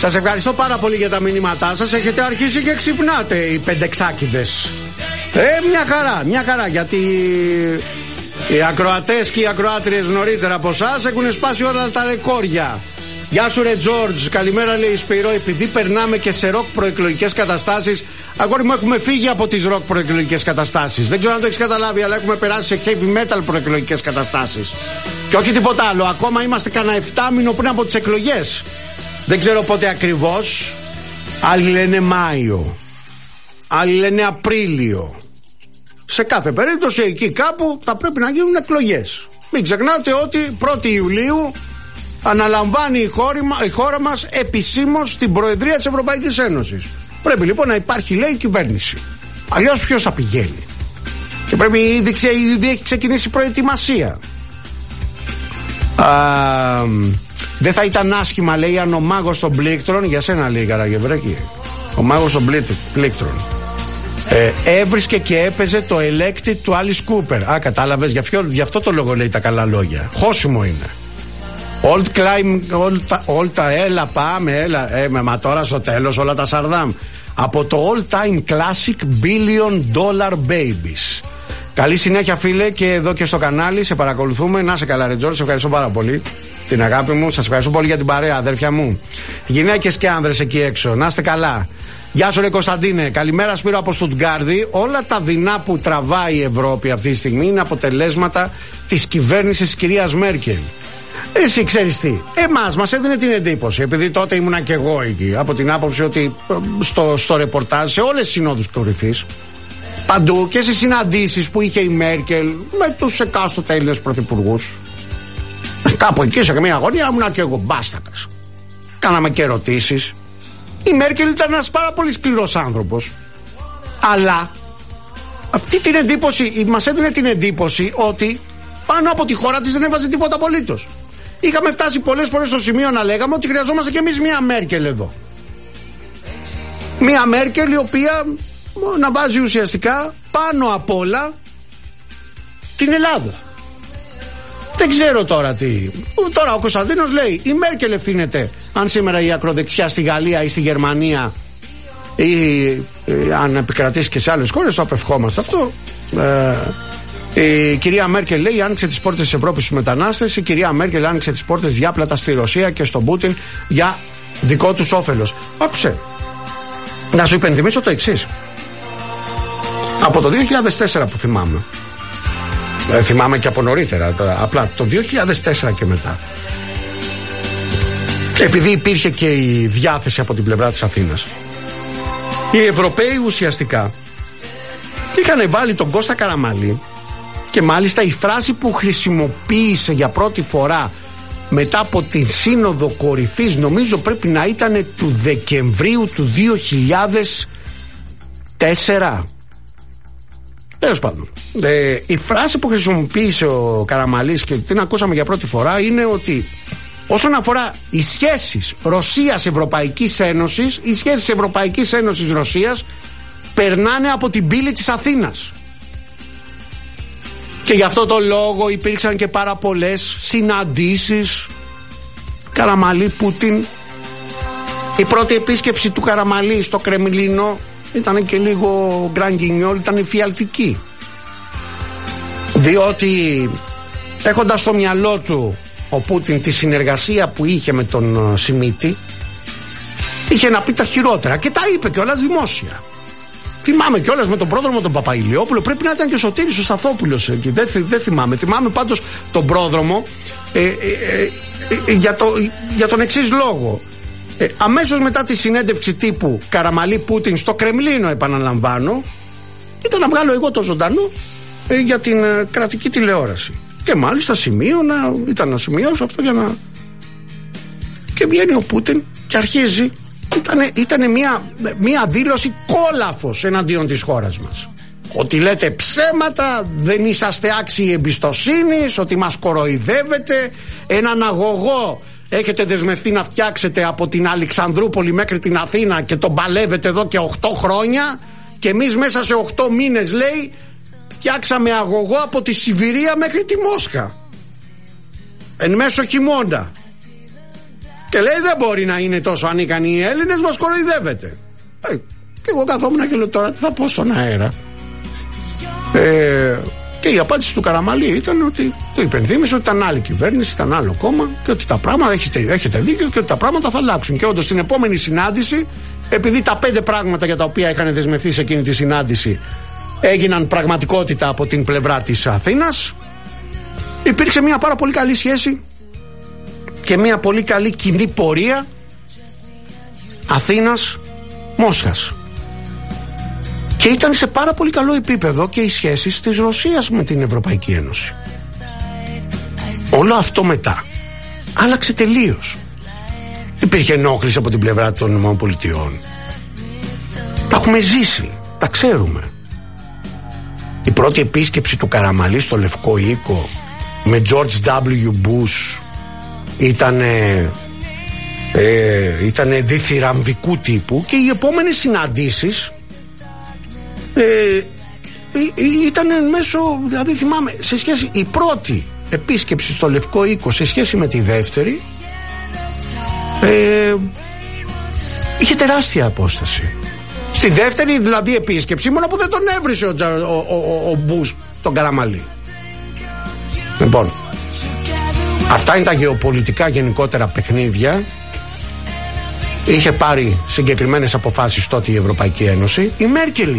Σας ευχαριστώ πάρα πολύ για τα μηνύματά σας. Έχετε αρχίσει και ξυπνάτε οι πεντεξάκηδες. Μια χαρά, γιατί οι ακροατές και οι ακροάτριες νωρίτερα από εσάς έχουν σπάσει όλα τα ρεκόρια. Γεια σου ρε Τζόρτζ, καλημέρα λέει Σπυρό. Επειδή περνάμε και σε ροκ προεκλογικές καταστάσεις, αγόρι μου, έχουμε φύγει από τις ροκ προεκλογικές καταστάσεις. Δεν ξέρω αν το έχεις καταλάβει, αλλά έχουμε περάσει σε heavy metal προεκλογικές καταστάσεις. Και όχι τίποτα άλλο, ακόμα είμαστε κανένα 7 μήνο πριν από τις εκλογές. Δεν ξέρω πότε ακριβώς. Άλλοι λένε Μάιο, άλλοι λένε Απρίλιο. Σε κάθε περίπτωση εκεί κάπου θα πρέπει να γίνουν εκλογές. Μην ξεχνάτε ότι 1η Ιουλίου αναλαμβάνει η χώρα μας επισήμως την Προεδρία της Ευρωπαϊκής Ένωσης. Πρέπει λοιπόν να υπάρχει, λέει, κυβέρνηση. Αλλιώς ποιος θα πηγαίνει? Και πρέπει ήδη έχει ξεκινήσει η προετοιμασία. Δεν θα ήταν άσχημα, λέει, αν ο μάγος των πλήκτρων, για σένα λέει Καραγευρέκη, ο μάγος των πλήκτρων έβρισκε και έπαιζε το Elected του Alice Cooper. Α, κατάλαβες, γι' αυτό το λόγο λέει τα καλά λόγια. Χώσιμο είναι. Έλα πάμε, μα τώρα στο τέλος όλα τα Σαρδάμ. Από το all time classic $1 billion babies. Καλή συνέχεια φίλε, και εδώ και στο κανάλι σε παρακολουθούμε. Να σε καλά ρε Τζόρτζ, σε ευχαριστώ πάρα πολύ την αγάπη μου. Σας ευχαριστώ πολύ για την παρέα, αδέρφια μου. Γυναίκες και άνδρες εκεί έξω, να είστε καλά. Γεια σου ρε Κωνσταντίνε, καλημέρα Σπύρο από Στουτγκάρδη. Όλα τα δεινά που τραβάει η Ευρώπη αυτή τη στιγμή είναι αποτελέσματα της κυβέρνησης της κυρίας Μέρκελ. Εσύ ξέρεις τι, εμάς μας έδινε την εντύπωση, επειδή τότε ήμουνα και εγώ εκεί, από την άποψη ότι στο ρεπορτάζ, σε όλες τις συνόδους κορυφής, παντού και στις συναντήσεις που είχε η Μέρκελ με τους εκάστοτε Έλληνες πρωθυπουργούς, κάπου εκεί σε καμία αγωνία ήμουνα και εγώ μπάστακας. Κάναμε και ερωτήσεις. Η Μέρκελ ήταν ένας πάρα πολύ σκληρός άνθρωπος, αλλά αυτή την εντύπωση μας έδινε την εντύπωση ότι πάνω από τη χώρα της δεν έβαζε τίποτα απολύτως. Είχαμε φτάσει πολλές φορές στο σημείο να λέγαμε ότι χρειαζόμαστε κι εμείς μια Μέρκελ εδώ. Μια Μέρκελ η οποία να βάζει ουσιαστικά πάνω απ' όλα την Ελλάδα. Δεν ξέρω τώρα τι. Τώρα ο Κωνσταντίνος λέει η Μέρκελ ευθύνεται αν σήμερα η ακροδεξιά στη Γαλλία ή στη Γερμανία ή αν επικρατήσει και σε άλλες χώρες, το απευχόμαστε αυτό. Η κυρία Μέρκελ λέει άνοιξε τις πόρτες της Ευρώπης στους μετανάστες. Η κυρία Μέρκελ άνοιξε τις πόρτες διάπλατα στη Ρωσία και στον Πούτιν για δικό τους όφελος. Άκουσε, να σου υπενθυμίσω το εξής. Από το 2004 που θυμάμαι, θυμάμαι και από νωρίτερα, απλά το 2004 και μετά, επειδή υπήρχε και η διάθεση από την πλευρά της Αθήνας, οι Ευρωπαίοι ουσιαστικά είχαν βάλει τον Κώστα Καραμανλή. Και μάλιστα η φράση που χρησιμοποίησε για πρώτη φορά μετά από την σύνοδο κορυφής, νομίζω πρέπει να ήταν του Δεκεμβρίου του 2004. Τέλος πάντων, η φράση που χρησιμοποίησε ο Καραμανλής και την ακούσαμε για πρώτη φορά είναι ότι όσον αφορά οι σχέσεις Ρωσίας-Ευρωπαϊκής Ένωσης, οι σχέσεις Ευρωπαϊκής Ένωσης-Ρωσίας περνάνε από την πύλη της Αθήνας. Και γι' αυτό το λόγο υπήρξαν και πάρα πολλές συναντήσεις Καραμανλή-Πούτιν. Η πρώτη επίσκεψη του Καραμανλή στο Κρεμλίνο ήταν και λίγο γκρανγκινιόλ, ήταν εφιαλτική. Διότι έχοντας στο μυαλό του ο Πούτιν τη συνεργασία που είχε με τον Σιμίτη, είχε να πει τα χειρότερα και τα είπε κιόλας δημόσια. Θυμάμαι κιόλας με τον πρόδρομο τον Παπαϊλιόπουλο, πρέπει να ήταν και ο Σωτήρης ο Σταθόπουλος εκεί, δεν θυμάμαι. Θυμάμαι πάντως τον πρόδρομο για τον εξής λόγο. Αμέσως μετά τη συνέντευξη τύπου Καραμανλή-Πούτιν στο Κρεμλίνο, επαναλαμβάνω, ήταν να βγάλω εγώ το ζωντανό για την κρατική τηλεόραση. Και μάλιστα ήταν να σημειώσω αυτό για να... Και βγαίνει ο Πούτιν και αρχίζει. Ήταν μια δήλωση κόλαφος εναντίον της χώρας μας. Ότι λέτε ψέματα, δεν είσαστε άξιοι εμπιστοσύνης, ότι μας κοροϊδεύετε, έναν αγωγό έχετε δεσμευτεί να φτιάξετε από την Αλεξανδρούπολη μέχρι την Αθήνα και τον παλεύετε εδώ και 8 χρόνια και εμείς μέσα σε 8 μήνες, λέει, φτιάξαμε αγωγό από τη Σιβηρία μέχρι τη Μόσχα εν μέσω χειμώνα. Και λέει δεν μπορεί να είναι τόσο ανίκανοι οι Έλληνες, μας κοροϊδεύετε. Και εγώ καθόμουν και λέω τώρα τι θα πω στον αέρα. Και η απάντηση του Καραμαλή ήταν ότι του υπενθύμισε ότι ήταν άλλη κυβέρνηση, ήταν άλλο κόμμα και ότι τα πράγματα έχετε δίκιο και ότι τα πράγματα θα αλλάξουν. Και όντως στην επόμενη συνάντηση, επειδή τα 5 πράγματα για τα οποία είχαν δεσμευθεί σε εκείνη τη συνάντηση έγιναν πραγματικότητα από την πλευρά της Αθήνας, υπήρξε μια πάρα πολύ καλή σχέση και μια πολύ καλή κοινή πορεία Αθήνας-Μόσχας. Και ήταν σε πάρα πολύ καλό επίπεδο και οι σχέσεις της Ρωσίας με την Ευρωπαϊκή Ένωση. Όλο αυτό μετά άλλαξε τελείως. Υπήρχε ενόχληση από την πλευρά των ΗΠΑ. Τα έχουμε ζήσει, τα ξέρουμε. Η πρώτη επίσκεψη του Καραμαλή στο Λευκό Οίκο με George W. Bush ήτανε διθυραμβικού τύπου, και οι επόμενες συναντήσεις ήταν μέσω, δηλαδή θυμάμαι, σε σχέση, η πρώτη επίσκεψη στο Λευκό Οίκο σε σχέση με τη δεύτερη είχε τεράστια απόσταση. Στη δεύτερη δηλαδή επίσκεψη, μόνο που δεν τον έβρισε ο Μπούς τον Καραμαλή. Λοιπόν, αυτά είναι τα γεωπολιτικά γενικότερα παιχνίδια. Είχε πάρει συγκεκριμένες αποφάσεις τότε η Ευρωπαϊκή Ένωση. Η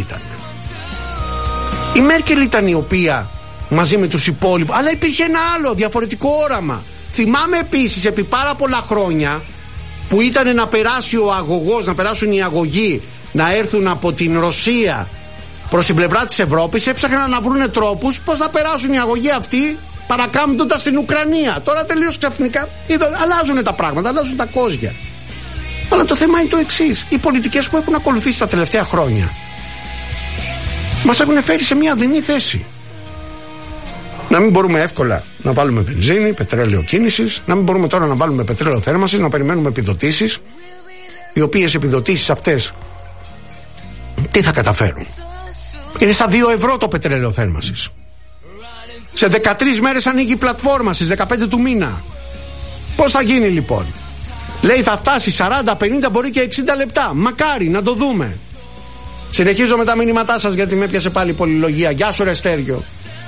Μέρκελ ήταν η οποία μαζί με τους υπόλοιπους, αλλά υπήρχε ένα άλλο διαφορετικό όραμα. Θυμάμαι επίσης επί πάρα πολλά χρόνια που ήταν να περάσει ο αγωγός, να περάσουν οι αγωγοί, να έρθουν από την Ρωσία προς την πλευρά της Ευρώπης, έψαχναν να βρουν τρόπους πώς θα περάσουν οι αγωγοί αυτοί παρακάμπτοντας στην Ουκρανία. Τώρα τελείως ξαφνικά αλλάζουν τα πράγματα, αλλάζουν τα κόζια. Αλλά το θέμα είναι το εξής: οι πολιτικές που έχουν ακολουθήσει τα τελευταία χρόνια μας έχουν φέρει σε μια αδεινή θέση. Να μην μπορούμε εύκολα να βάλουμε βενζίνη, πετρέλαιο κίνησης, να μην μπορούμε τώρα να βάλουμε πετρέλαιο θέρμανσης, να περιμένουμε επιδοτήσεις, οι οποίες επιδοτήσεις αυτές τι θα καταφέρουν? Είναι στα 2 ευρώ το πετρέλαιο θέρμανσης. Σε 13 μέρες ανοίγει η πλατφόρμα, στις 15 του μήνα. Πώς θα γίνει λοιπόν? Λέει θα φτάσει 40, 50, μπορεί και 60 λεπτά. Μακάρι να το δούμε. Συνεχίζω με τα μηνύματά σας, γιατί με έπιασε πάλι η πολυλογία. Γεια σου ρε Στέργιο.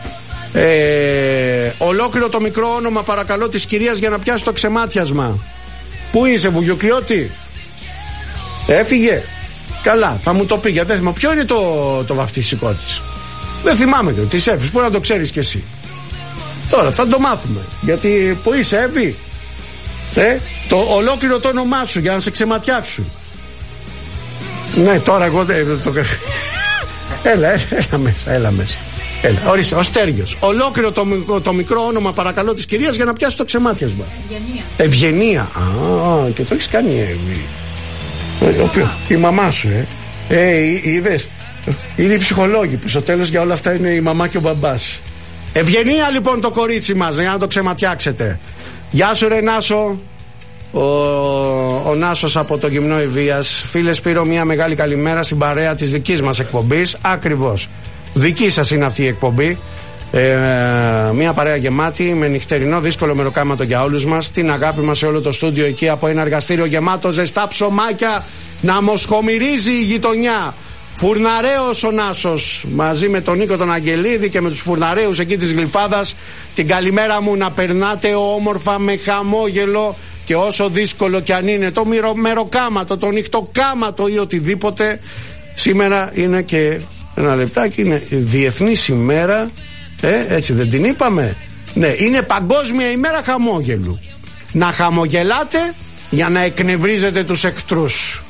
Ολόκληρο το μικρό όνομα παρακαλώ της κυρίας για να πιάσει το ξεμάτιασμα. Πού είσαι Βουγιουκλιώτη? Έφυγε? Καλά, θα μου το πει, γιατί δεν θυμάμαι. Ποιο είναι το βαφτιστικό της? Δεν θυμάμαι και της Εύης, μπορεί να το ξέρεις κι εσύ. Τώρα θα το μάθουμε. Γιατί πού είσαι Εύη? Το ολόκληρο το όνομά σου για να σε ξεματιάξουν. Ναι, τώρα εγώ Έλα μέσα. Ορίστε, ο Στέργιος. Ολόκληρο το μικρό όνομα παρακαλώ της κυρίας για να πιάσει το ξεμάτιασμα. Ευγενία. Α, και το έχεις κάνει Εύη. Η μαμά σου είδες? Είναι οι ψυχολόγοι που στο τέλος για όλα αυτά είναι η μαμά και ο μπαμπάς. Ευγενία λοιπόν το κορίτσι μας, για να το ξεματιάξετε. Γεια σου ρε Νάσο. Ο Νάσος από το Γυμνό Ευβίας. Φίλε Σπύρο, μια μεγάλη καλημέρα στην παρέα της δικής μας εκπομπής. Ακριβώς, δική σας είναι αυτή η εκπομπή. Μια παρέα γεμάτη με νυχτερινό δύσκολο μεροκάματο για όλους μας. Την αγάπη μας σε όλο το στούντιο εκεί, από ένα εργαστήριο γεμάτο ζεστά ψωμάκια να μοσχομυρίζει η γειτονιά. Φουρναρέος ο Νάσος, μαζί με τον Νίκο τον Αγγελίδη και με τους φουρναρέους εκεί της Γλυφάδας. Την καλημέρα μου να περνάτε όμορφα με χαμόγελο, και όσο δύσκολο κι αν είναι το μεροκάματο, το νυχτοκάματο ή οτιδήποτε. Σήμερα είναι και ένα λεπτάκι, είναι Διεθνής ημέρα, έτσι δεν την είπαμε? Ναι, είναι Παγκόσμια ημέρα χαμόγελου. Να χαμογελάτε για να εκνευρίζετε τους εχθρούς.